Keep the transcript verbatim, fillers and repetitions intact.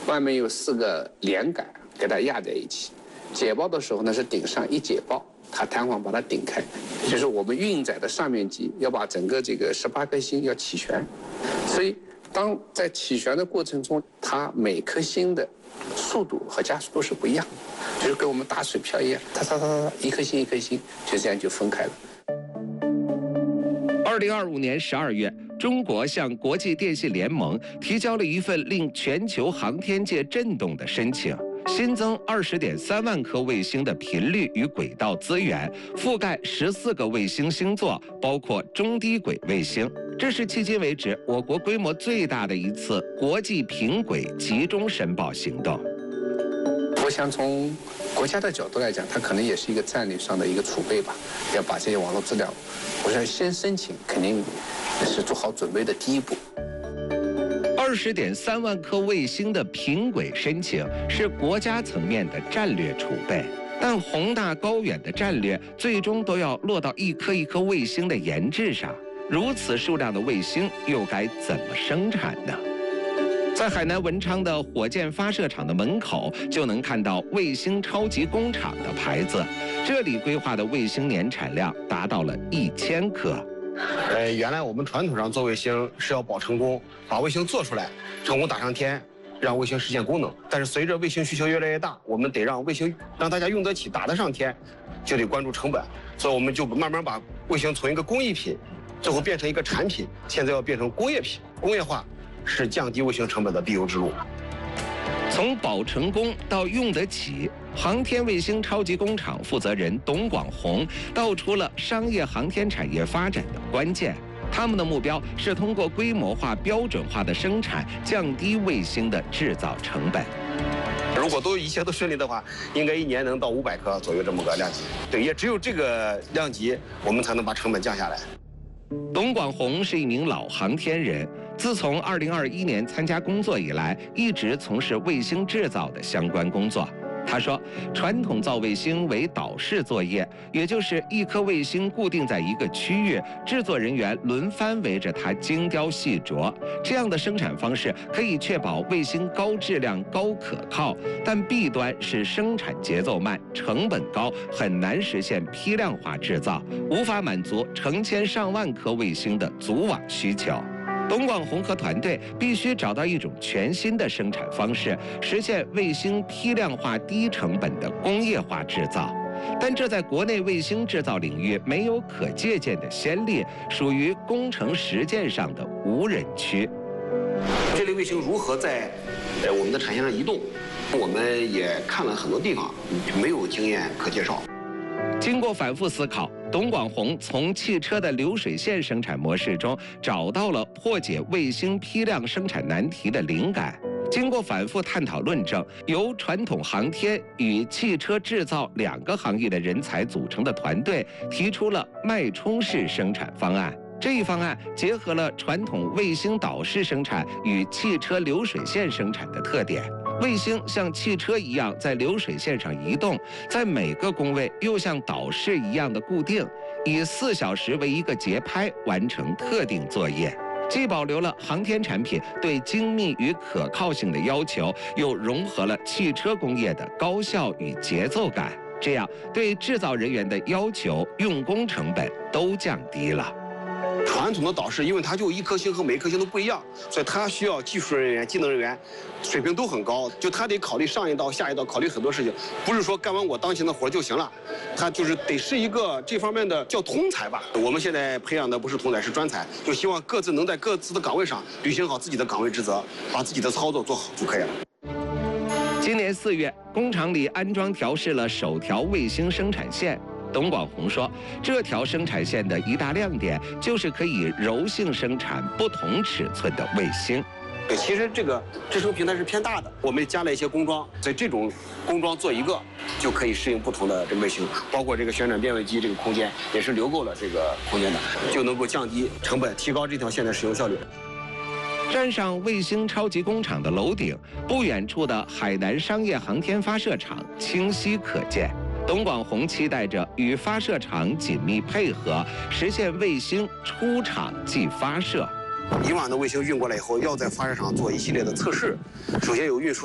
外面有四个连杆给它压在一起。解剖的时候呢，是顶上一解剖，它弹簧把它顶开，就是我们运载的上面级要把整个这个十八颗星要起旋，所以当在起旋的过程中，它每颗星的速度和加速度是不一样的，就是跟我们打水漂一样，它它它它一颗星一颗星就这样就分开了。 二零二五年十二月，中国向国际电信联盟提交了一份令全球航天界震动的申请。新增二十点三万颗卫星的频率与轨道资源，覆盖十四个卫星星座，包括中低轨卫星。这是迄今为止我国规模最大的一次国际频轨集中申报行动。 我想从国家的角度来讲，它可能也是一个战略上的一个储备吧，要把这些网络资料，我想先申请，肯定是做好准备的第一步。 二十点三万颗卫星的频轨申请是国家层面的战略储备，但宏大高远的战略最终都要落到一颗一颗卫星的研制上。如此数量的卫星又该怎么生产呢？在海南文昌的火箭发射场的门口，就能看到卫星超级工厂的牌子。这里规划的卫星年产量达到了一千颗。 呃，原来我们传统上做卫星是要保成功，把卫星做出来，成功打上天，让卫星实现功能。但是随着卫星需求越来越大，我们得让卫星让大家用得起、打得上天，就得关注成本。所以我们就慢慢把卫星从一个工艺品，最后变成一个产品，现在要变成工业品。工业化是降低卫星成本的必由之路。 从保成功到用得起，航天卫星超级工厂负责人董广宏道出了商业航天产业发展的关键。他们的目标是通过规模化、标准化的生产，降低卫星的制造成本。 如果都一切都顺利的话，应该一年能到五百颗左右这么个量级。对，也只有这个量级，我们才能把成本降下来。 董广宏是一名老航天人，自从二零二一年参加工作以来，一直从事卫星制造的相关工作。他说，传统造卫星为岛式作业，也就是一颗卫星固定在一个区域，制作人员轮番围着它精雕细琢。这样的生产方式可以确保卫星高质量、高可靠，但弊端是生产节奏慢、成本高，很难实现批量化制造，无法满足成千上万颗卫星的组网需求。董广宏和团队必须找到一种全新的生产方式，实现卫星批量化、低成本的工业化制造。但这在国内卫星制造领域没有可借鉴的先例，属于工程实践上的无人区。 这类卫星如何在呃我们的产线上移动，我们也看了很多地方，没有经验可介绍。 经过反复思考，董广宏从汽车的流水线生产模式中找到了破解卫星批量生产难题的灵感。经过反复探讨论证，由传统航天与汽车制造两个行业的人才组成的团队提出了脉冲式生产方案。这一方案结合了传统卫星岛式生产与汽车流水线生产的特点。卫星像汽车一样在流水线上移动，在每个工位又像岛式一样的固定，以四小时为一个节拍完成特定作业，既保留了航天产品对精密与可靠性的要求，又融合了汽车工业的高效与节奏感，这样对制造人员的要求、用工成本都降低了。 传统的岛式，因为它就一颗星和每一颗星都不一样，所以它需要技术人员、技能人员水平都很高，就他得考虑上一道、下一道，考虑很多事情，不是说干完我当前的活就行了，他就是得是一个这方面的叫通才吧。我们现在培养的不是通才，是专才，就希望各自能在各自的岗位上履行好自己的岗位职责，把自己的操作做好就可以了。 今年四月，工厂里安装调试了首条卫星生产线。董广宏说，这条生产线的一大亮点就是可以柔性生产不同尺寸的卫星。 对，其实这个支撑平台是偏大的，我们加了一些工装，所以这种工装做一个就可以适应不同的这个卫星，包括这个旋转变位机这个空间也是留够了这个空间的，就能够降低成本，提高这条线的使用效率。 站上卫星超级工厂的楼顶，不远处的海南商业航天发射场清晰可见。董广宏期待着与发射场紧密配合，实现卫星出厂即发射。 以往的卫星运过来以后，要在发射场做一系列的测试，首先有运输。